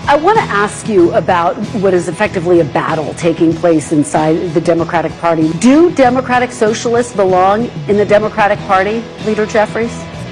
I want to ask you about what is effectively a battle taking place inside the Democratic Party. Do Democratic Socialists belong in the Democratic Party, Leader Jeffries?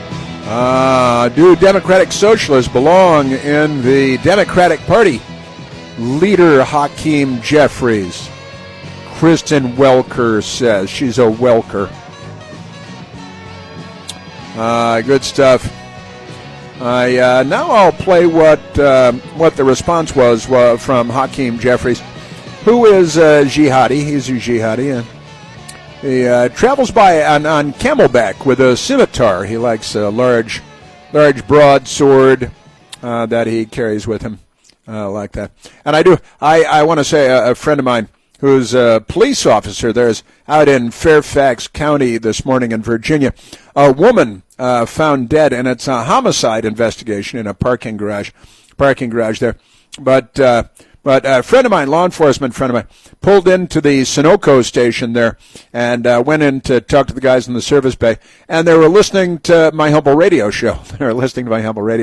Do Democratic Socialists belong in the Democratic Party? Leader Hakeem Jeffries. Kristen Welker says. She's a Welker. Good stuff. Now I'll play what the response was from Hakeem Jeffries, who is a jihadi. He's a jihadi, and he travels by on camelback with a scimitar. He likes a large broadsword that he carries with him, like that. And I want to say a friend of mine who's a police officer there's out in Fairfax County this morning in Virginia. A woman found dead, and it's a homicide investigation in a parking garage there. But a friend of mine, law enforcement friend of mine, pulled into the Sunoco station there and went in to talk to the guys in the service bay, and they were listening to my humble radio show. So I just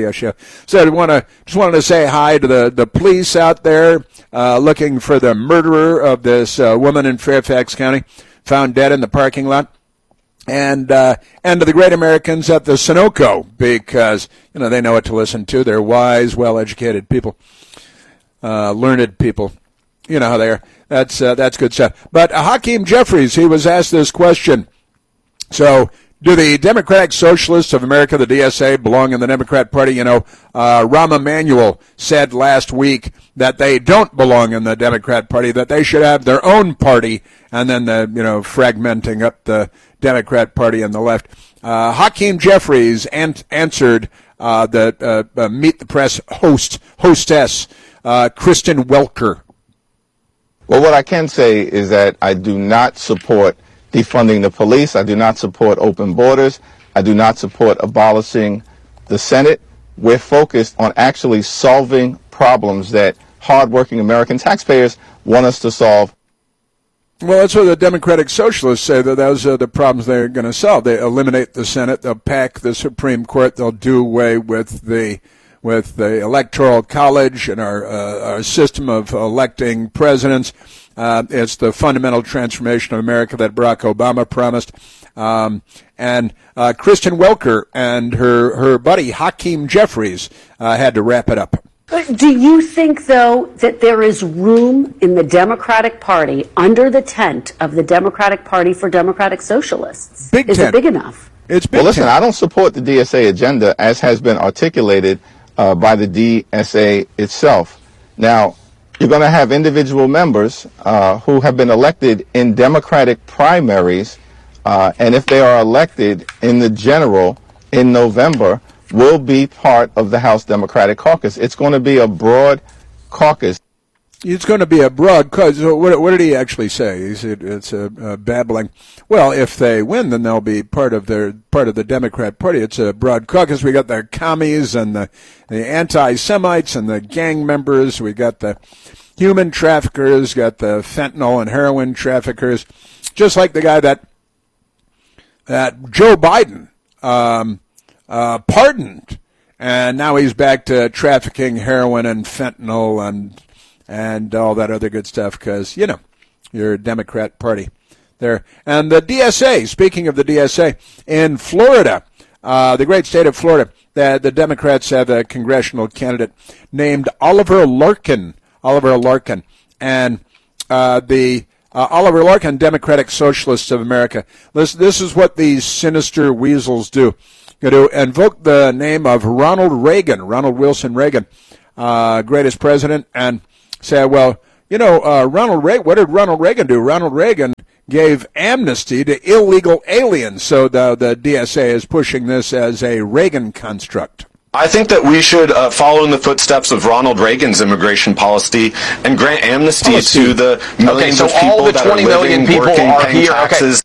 wanted to say hi to the police out there looking for the murderer of this woman in Fairfax County, found dead in the parking lot. And to the great Americans at the Sunoco, because they know what to listen to. They're wise, well-educated people, learned people. You know how they are. That's good stuff. But Hakeem Jeffries, he was asked this question. So, do the Democratic Socialists of America, the DSA, belong in the Democrat Party? Rahm Emanuel said last week that they don't belong in the Democrat Party, that they should have their own party, and then fragmenting up the Democrat Party on the left. Hakeem Jeffries answered the Meet the Press hostess, Kristen Welker. Well, what I can say is that I do not support defunding the police. I do not support open borders. I do not support abolishing the Senate. We're focused on actually solving problems that hardworking American taxpayers want us to solve. Well, that's what the Democratic Socialists say, that those are the problems they're going to solve. They eliminate the Senate. They'll pack the Supreme Court. They'll do away with the Electoral College and our system of electing presidents. It's the fundamental transformation of America that Barack Obama promised. And Kristen Welker and her buddy Hakeem Jeffries had to wrap it up. Do you think, though, that there is room in the Democratic Party under the tent of the Democratic Party for Democratic Socialists? Big tent. Is it big enough? It's big. Well, listen, I don't support the DSA agenda as has been articulated by the DSA itself. Now, you're going to have individual members who have been elected in Democratic primaries, and if they are elected in the general in November, will be part of the House Democratic Caucus. It's going to be a broad caucus. It's going to be a broad caucus. What did he actually say? He said it's a babbling. Well, if they win, then they'll be part of the Democrat Party. It's a broad caucus. We got the commies and the anti-Semites and the gang members. We got the human traffickers, got the fentanyl and heroin traffickers, just like the guy that Joe Biden pardoned, and now he's back to trafficking heroin and fentanyl and all that other good stuff, because you're a Democrat Party there. And the DSA, speaking of the DSA, in Florida, the great state of Florida, the Democrats have a congressional candidate named Oliver Larkin, and the Oliver Larkin, Democratic Socialists of America. This is what these sinister weasels do. Going to invoke the name of Ronald Wilson Reagan, greatest president, and say, well, Ronald Reagan, what did Ronald Reagan do? Ronald Reagan gave amnesty to illegal aliens, so the DSA is pushing this as a Reagan construct. I think that we should follow in the footsteps of Ronald Reagan's immigration policy and grant amnesty to the millions of people that are living, working, paying taxes.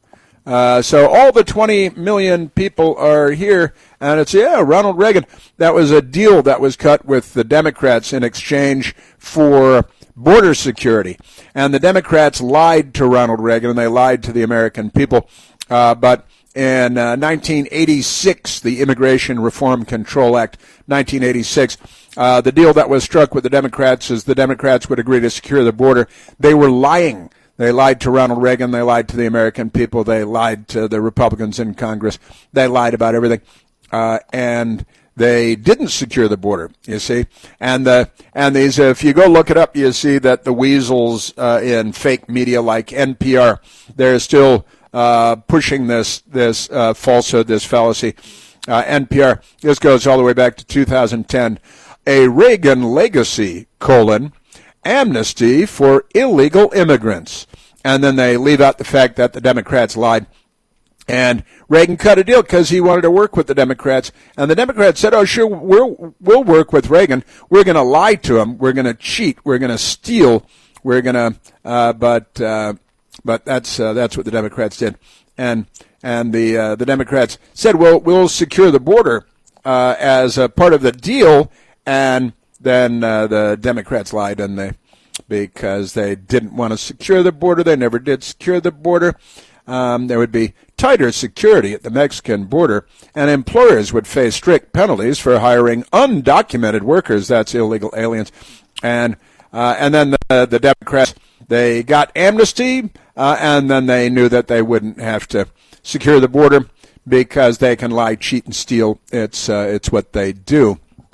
So all the 20 million people are here, and it's, Ronald Reagan. That was a deal that was cut with the Democrats in exchange for border security. And the Democrats lied to Ronald Reagan, and they lied to the American people. But in 1986, the Immigration Reform Control Act, 1986. The deal that was struck with the Democrats is the Democrats would agree to secure the border. They were lying. They lied to Ronald Reagan. They lied to the American people. They lied to the Republicans in Congress. They lied about everything. And they didn't secure the border, you see. And these, if you go look it up, you see that the weasels in fake media like NPR, they're still pushing this falsehood, this fallacy. NPR, this goes all the way back to 2010. A Reagan legacy, amnesty for illegal immigrants. And then they leave out the fact that the Democrats lied. And Reagan cut a deal because he wanted to work with the Democrats. And the Democrats said, oh, sure, we'll work with Reagan. We're going to lie to him. We're going to cheat. We're going to steal. We're going to, but that's what the Democrats did. And the Democrats said, well, we'll secure the border as a part of the deal. And then the Democrats lied, because they didn't want to secure the border. They never did secure the border. There would be tighter security at the Mexican border, and employers would face strict penalties for hiring undocumented workers. That's illegal aliens. And then the Democrats, they got amnesty, and then they knew that they wouldn't have to secure the border because they can lie, cheat, and steal. It's what they do.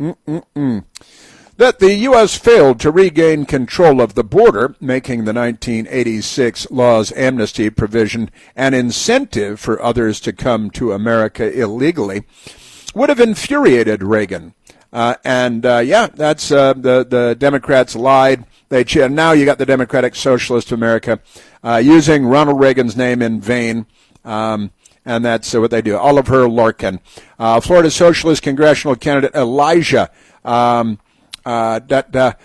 That the U.S. failed to regain control of the border, making the 1986 law's amnesty provision an incentive for others to come to America illegally, would have infuriated Reagan. That's the Democrats lied. Now you got the Democratic Socialist of America using Ronald Reagan's name in vain. And that's what they do. Oliver Larkin. Florida Socialist congressional candidate Elijah. We got,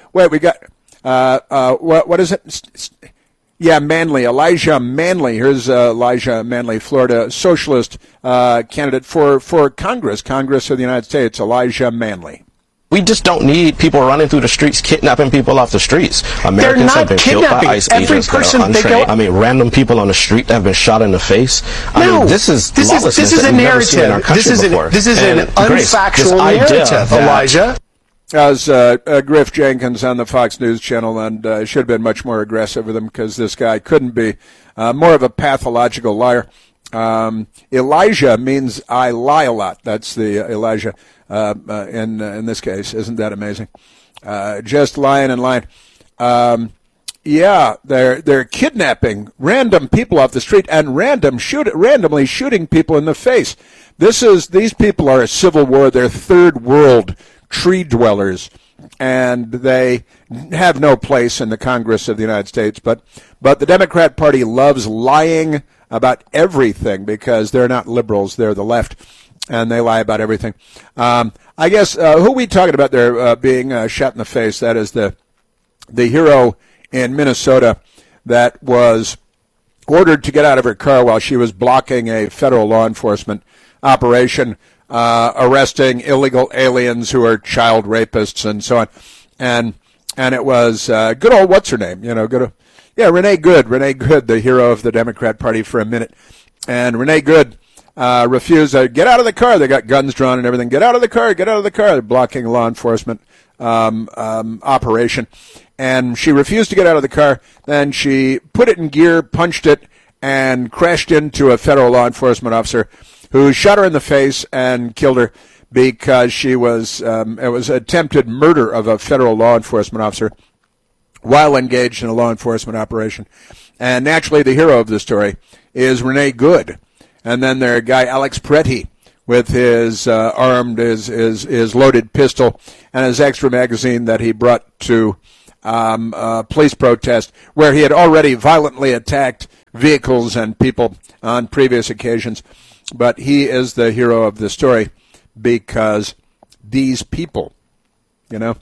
what is it? Yeah, Manley. Elijah Manley. Here's Elijah Manley, Florida Socialist candidate for Congress of the United States. Elijah Manley. We just don't need people running through the streets, kidnapping people off the streets. Americans have been killed by ICE agents that are untrained. I mean, random people on the street that have been shot in the face. This is a narrative. This is an unfactual narrative, Elijah. As Griff Jenkins on the Fox News Channel, and should have been much more aggressive with him because this guy couldn't be more of a pathological liar. Elijah means I lie a lot. That's the Elijah in this case. Isn't that amazing? Just lying and lying. They're kidnapping random people off the street and randomly shooting people in the face. These people are a civil war. They're third world tree dwellers, and they have no place in the Congress of the United States. But the Democrat Party loves lying about everything because they're not liberals. They're the left, and they lie about everything. I guess who are we talking about there being shot in the face? That is the hero in Minnesota that was ordered to get out of her car while she was blocking a federal law enforcement operation arresting illegal aliens who are child rapists and so on. And it was good old, what's her name? Renee Good, the hero of the Democrat Party for a minute. And Renee Good refused to get out of the car. They got guns drawn and everything. Get out of the car. They're blocking a law enforcement operation. And she refused to get out of the car. Then she put it in gear, punched it, and crashed into a federal law enforcement officer who shot her in the face and killed her because she was it was attempted murder of a federal law enforcement officer while engaged in a law enforcement operation. And naturally, the hero of the story is Renee Good. And then their guy Alex Pretty with his his loaded pistol and his extra magazine that he brought to a police protest where he had already violently attacked vehicles and people on previous occasions. But he is the hero of the story because these people, they're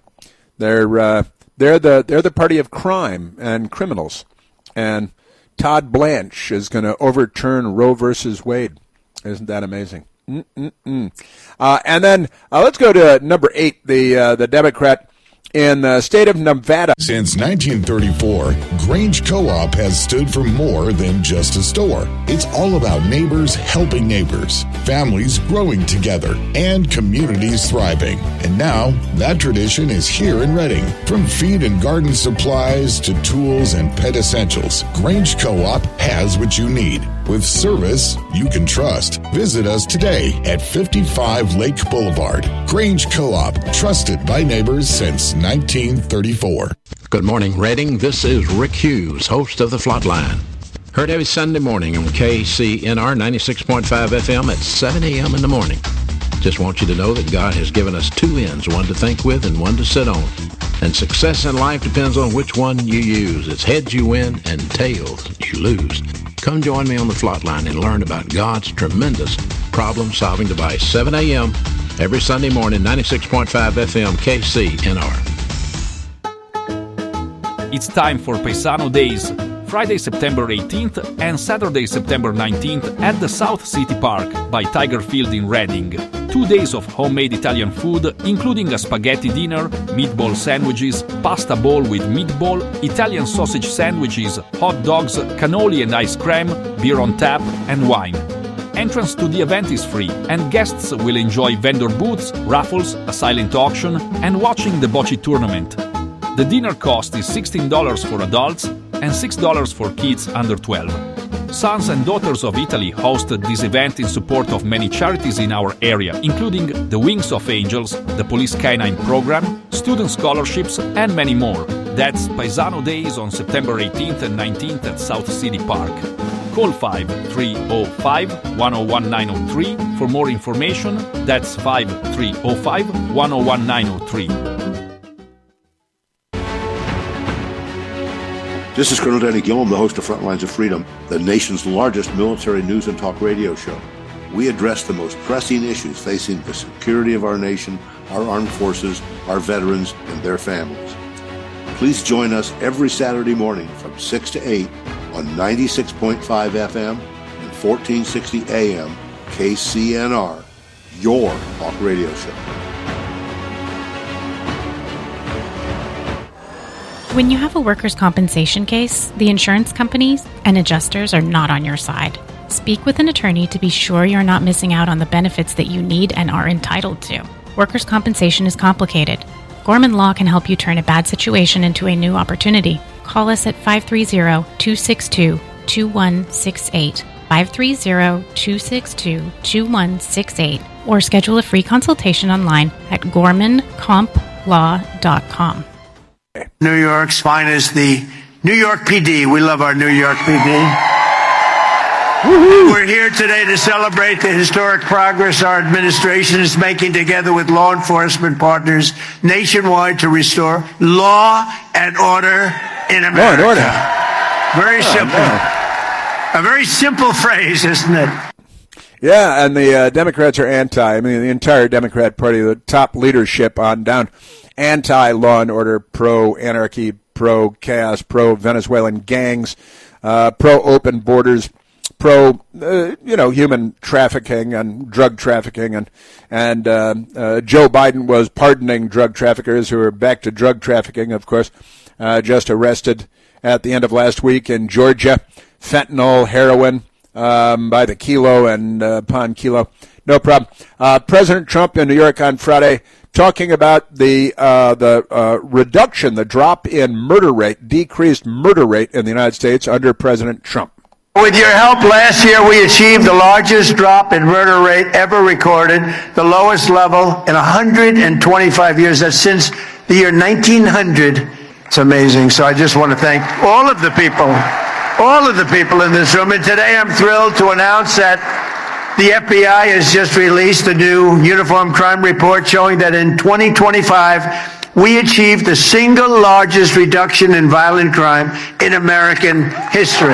the party of crime and criminals. And Todd Blanche is going to overturn Roe versus Wade. Isn't that amazing? And then let's go to number 8, the Democrat in the state of Nevada. Since 1934, Grange Co-op has stood for more than just a store. It's all about neighbors helping neighbors, families growing together, and communities thriving. And now, that tradition is here in Reading. From feed and garden supplies to tools and pet essentials, Grange Co-op has what you need. With service you can trust. Visit us today at 55 Lake Boulevard. Grange Co-op, trusted by neighbors since 1934. Good morning, Reading. This is Rick Hughes, host of The Flatline. Heard every Sunday morning on KCNR 96.5 FM at 7 a.m. in the morning. Just want you to know that God has given us two ends, one to think with and one to sit on. And success in life depends on which one you use. It's heads you win and tails you lose. Come join me on The Flatline and learn about God's tremendous problem-solving device. 7 a.m. every Sunday morning, 96.5 FM, KCNR. It's time for Paisano Days, Friday, September 18th and Saturday, September 19th at the South City Park by Tiger Field in Reading. 2 days of homemade Italian food, including a spaghetti dinner, meatball sandwiches, pasta bowl with meatball, Italian sausage sandwiches, hot dogs, cannoli and ice cream, beer on tap, and wine. Entrance to the event is free, and guests will enjoy vendor booths, raffles, a silent auction, and watching the bocce tournament. The dinner cost is $16 for adults and $6 for kids under 12. Sons and Daughters of Italy hosted this event in support of many charities in our area, including the Wings of Angels, the Police Canine Program, student scholarships, and many more. That's Paisano Days on September 18th and 19th at South City Park. Call 5-305-101-903 for more information. That's 5-305-101-903. This is Colonel Danny Gillum, the host of Frontlines of Freedom, the nation's largest military news and talk radio show. We address the most pressing issues facing the security of our nation, our armed forces, our veterans, and their families. Please join us every Saturday morning from 6 to 8 on 96.5 FM and 1460 AM KCNR, your talk radio show. When you have a workers' compensation case, the insurance companies and adjusters are not on your side. Speak with an attorney to be sure you're not missing out on the benefits that you need and are entitled to. Workers' compensation is complicated. Gorman Law can help you turn a bad situation into a new opportunity. Call us at 530-262-2168, 530-262-2168, or schedule a free consultation online at gormancomplaw.com. New York's finest, the New York PD. We love our New York PD. We're here today to celebrate the historic progress our administration is making together with law enforcement partners nationwide to restore law and order in America. Law and order. Very simple. A very simple phrase, isn't it? Yeah, and the Democrats are the entire Democrat Party, the top leadership on down, anti-law and order, pro-anarchy, pro-chaos, pro-Venezuelan gangs, pro-open borders, human trafficking and drug trafficking, and Joe Biden was pardoning drug traffickers who are back to drug trafficking, of course, just arrested at the end of last week in Georgia, fentanyl, heroin, by the kilo and upon kilo. No problem. President Trump in New York on Friday talking about the reduction, the drop in murder rate, decreased murder rate in the United States under President Trump. With your help, last year we achieved the largest drop in murder rate ever recorded, the lowest level in 125 years. That's since the year 1900. It's amazing. So I just want to thank all of the people in this room. And today I'm thrilled to announce that the FBI has just released a new uniform crime report showing that in 2025, we achieved the single largest reduction in violent crime in American history.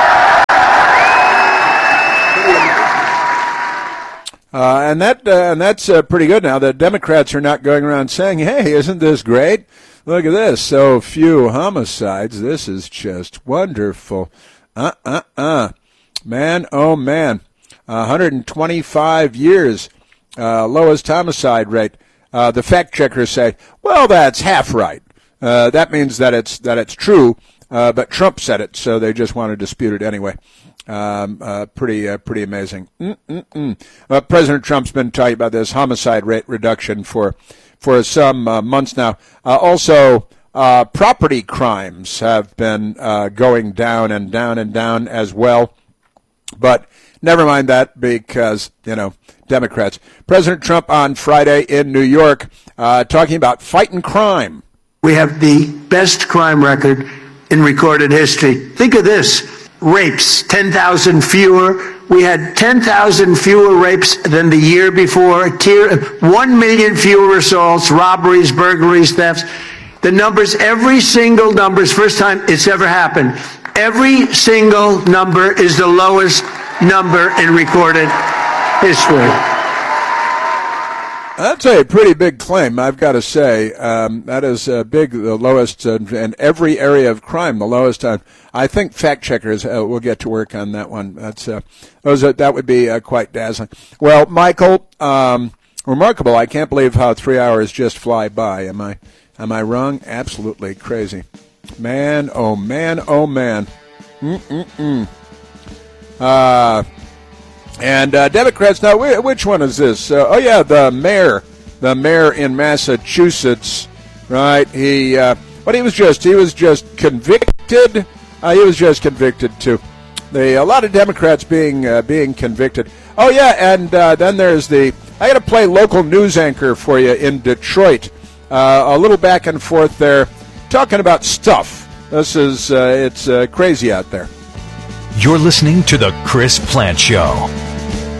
And that's pretty good now. The Democrats are not going around saying, hey, isn't this great? Look at this. So few homicides. This is just wonderful. Man, oh, man. 125 years, lowest homicide rate. the fact checkers say, well, that's half right. That means that it's true, but Trump said it, so they just want to dispute it anyway. Pretty amazing. President Trump's been talking about this homicide rate reduction for some months now. Also, property crimes have been going down and down and down as well. But never mind that because, Democrats. President Trump on Friday in New York talking about fighting crime. We have the best crime record in recorded history. Think of this. Rapes, 10,000 fewer. We had 10,000 fewer rapes than the year before. 1 million fewer assaults, robberies, burglaries, thefts. The numbers, every single number is first time it's ever happened. Every single number is the lowest number in recorded history. That's a pretty big claim, I've got to say. That is big, the lowest in every area of crime, the lowest. I think fact checkers will get to work on that one. That would be quite dazzling. Well, Michael, remarkable. I can't believe how 3 hours just fly by. Am I wrong? Absolutely crazy. Man, oh man, oh man. And Democrats, now which one is this? The mayor in Massachusetts, right? He was just convicted. He was just convicted too. A lot of Democrats being convicted. Oh yeah, and then there's I got to play local news anchor for you in Detroit. A little back and forth there, talking about stuff. This is it's crazy out there. You're listening to The Chris Plante Show.